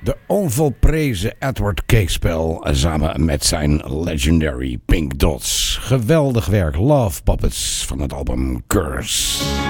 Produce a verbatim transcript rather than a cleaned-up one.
De onvolprezen Edward Cakespel samen met zijn legendary Pink Dots. Geweldig werk, Love Puppets van het album Curse.